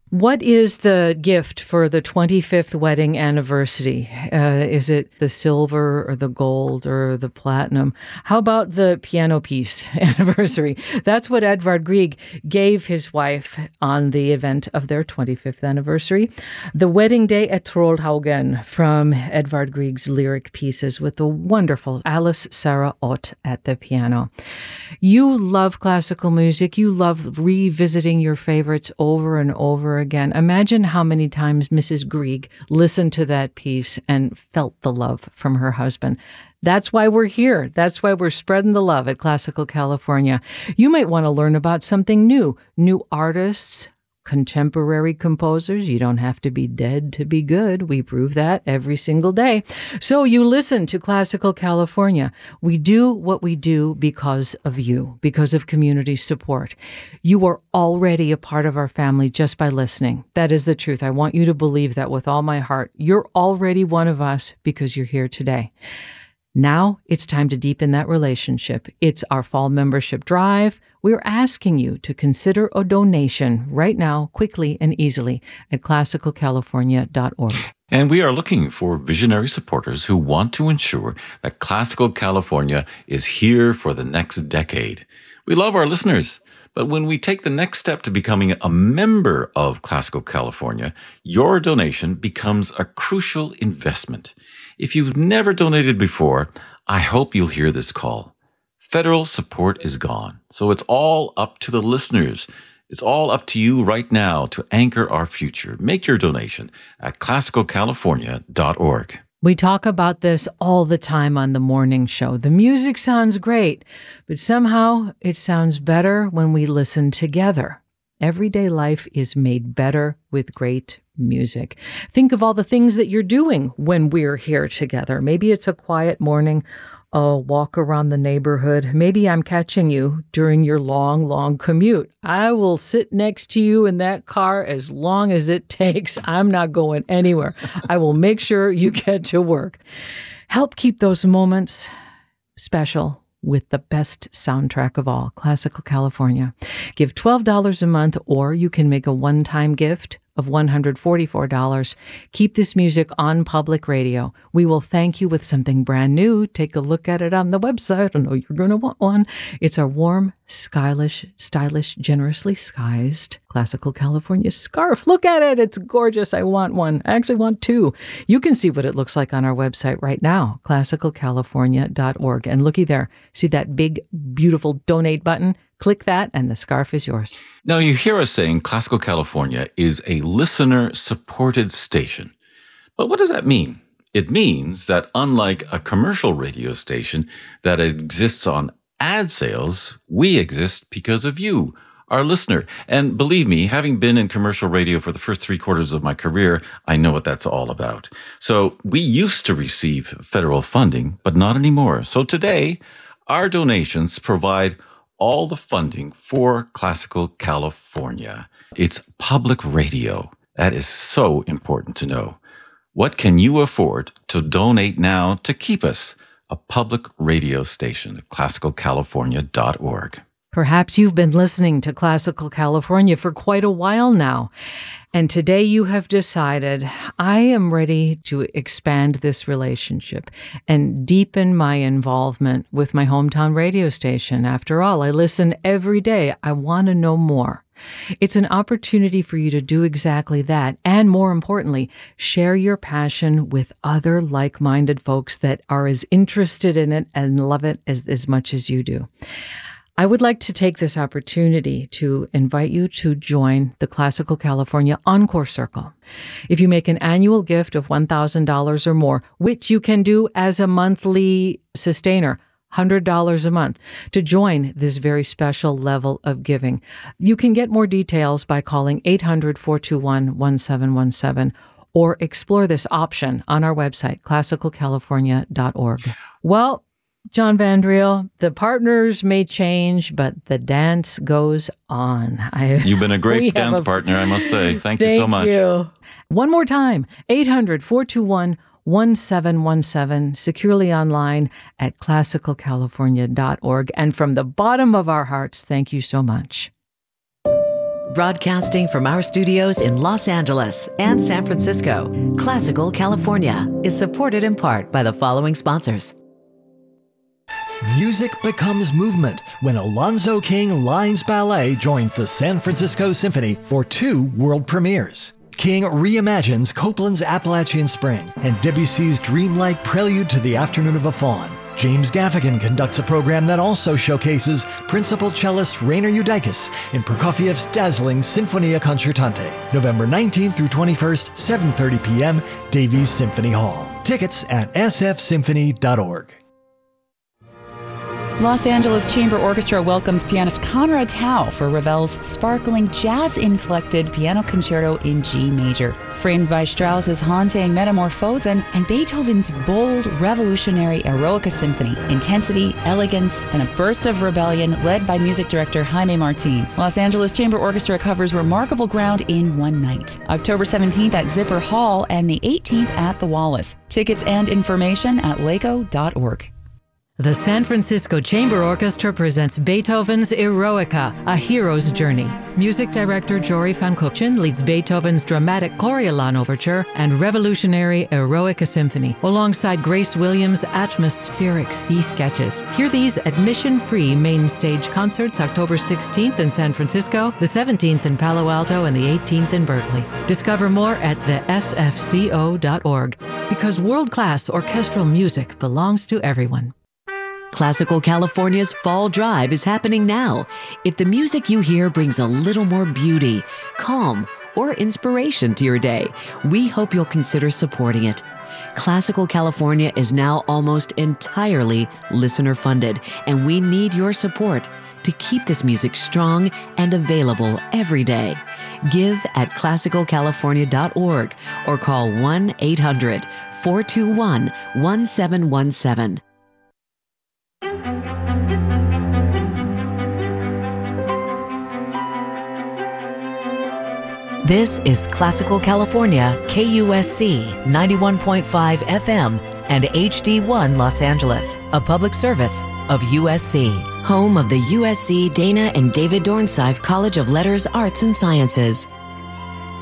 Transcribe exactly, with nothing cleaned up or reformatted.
What is the gift for the twenty-fifth wedding anniversary? Uh, is it the silver or the gold or the platinum? How about the piano piece anniversary? That's what Edvard Grieg gave his wife on the event of their twenty-fifth anniversary. The Wedding Day at Trollhaugen from Edvard Grieg's lyric pieces with the wonderful Alice Sarah Ott at the piano. You love classical music. You love revisiting your favorites over and over again. Imagine how many times Missus Grieg listened to that piece and felt the love from her husband. That's why we're here. That's why we're spreading the love at Classical California. You might want to learn about something new, new artists, contemporary composers. You don't have to be dead to be good. We prove that every single day. So you listen to Classical California. We do what we do because of you, because of community support. You are already a part of our family just by listening. That is the truth. I want you to believe that with all my heart. You're already one of us because you're here today. Now it's time to deepen that relationship. It's our fall membership drive. We're asking you to consider a donation right now, quickly and easily at classical california dot org. And we are looking for visionary supporters who want to ensure that Classical California is here for the next decade. We love our listeners, but when we take the next step to becoming a member of Classical California, your donation becomes a crucial investment. If you've never donated before, I hope you'll hear this call. Federal support is gone, so it's all up to the listeners. It's all up to you right now to anchor our future. Make your donation at classical california dot org. We talk about this all the time on the morning show. The music sounds great, but somehow it sounds better when we listen together. Everyday life is made better with great music. Think of all the things that you're doing when we're here together. Maybe it's a quiet morning, a walk around the neighborhood. Maybe I'm catching you during your long, long commute. I will sit next to you in that car as long as it takes. I'm not going anywhere. I will make sure you get to work. Help keep those moments special with the best soundtrack of all, Classical California. Give twelve dollars a month, or you can make a one-time gift of one hundred forty-four dollars. Keep this music on public radio. We will thank you with something brand new. Take a look at it on the website. I know you're going to want one. It's our warm, stylish, stylish, generously skized Classical California scarf. Look at it. It's gorgeous. I want one. I actually want two. You can see what it looks like on our website right now, classical california dot org. And looky there. See that big, beautiful donate button? Click that and the scarf is yours. Now, you hear us saying Classical California is a listener-supported station. But what does that mean? It means that unlike a commercial radio station that exists on ad sales, we exist because of you, our listener. And believe me, having been in commercial radio for the first three quarters of my career, I know what that's all about. So we used to receive federal funding, but not anymore. So today, our donations provide all the funding for Classical California. It's public radio. That is so important to know. What can you afford to donate now to keep us a public radio station at classical california dot org? Perhaps you've been listening to Classical California for quite a while now, and today you have decided, I am ready to expand this relationship and deepen my involvement with my hometown radio station. After all, I listen every day. I want to know more. It's an opportunity for you to do exactly that, and more importantly, share your passion with other like-minded folks that are as interested in it and love it as, as much as you do. I would like to take this opportunity to invite you to join the Classical California Encore Circle. If you make an annual gift of one thousand dollars or more, which you can do as a monthly sustainer, one hundred dollars a month, to join this very special level of giving. You can get more details by calling eight hundred, four two one, one seven one seven or explore this option on our website, classical california dot org. Well, John Vandriel, the partners may change, but the dance goes on. I, You've been a great dance a, partner, I must say. Thank, thank you so much. Thank you. One more time, eight hundred, four two one, one seven one seven, securely online at classical california dot org. And from the bottom of our hearts, thank you so much. Broadcasting from our studios in Los Angeles and San Francisco, Classical California is supported in part by the following sponsors. Music becomes movement when Alonzo King Lines Ballet joins the San Francisco Symphony for two world premieres. King reimagines Copland's Appalachian Spring and Debussy's dreamlike Prelude to the Afternoon of a Faun. James Gaffigan conducts a program that also showcases principal cellist Rainer Judaitis in Prokofiev's dazzling Sinfonia Concertante. November nineteenth through twenty-first, seven thirty p.m., Davies Symphony Hall. Tickets at s f symphony dot org. Los Angeles Chamber Orchestra welcomes pianist Conrad Tao for Ravel's sparkling jazz-inflected piano concerto in G major. Framed by Strauss's haunting Metamorphosen and Beethoven's bold, revolutionary Eroica Symphony. Intensity, elegance, and a burst of rebellion led by music director Jaime Martin. Los Angeles Chamber Orchestra covers remarkable ground in one night. October seventeenth at Zipper Hall and the eighteenth at the Wallace. Tickets and information at laco dot org. The San Francisco Chamber Orchestra presents Beethoven's Eroica, A Hero's Journey. Music director Jory van Kuchen leads Beethoven's dramatic Coriolan Overture and revolutionary Eroica Symphony, alongside Grace Williams' atmospheric sea sketches. Hear these admission-free main stage concerts October sixteenth in San Francisco, the seventeenth in Palo Alto, and the eighteenth in Berkeley. Discover more at the s f c o dot org, because world-class orchestral music belongs to everyone. Classical California's Fall Drive is happening now. If the music you hear brings a little more beauty, calm, or inspiration to your day, we hope you'll consider supporting it. Classical California is now almost entirely listener-funded, and we need your support to keep this music strong and available every day. Give at classical california dot org or call one eight hundred, four two one, one seven one seven. This is Classical California, K U S C ninety-one point five F M and H D one Los Angeles, a public service of U S C, home of the U S C Dana and David Dornsife College of Letters, Arts, and Sciences.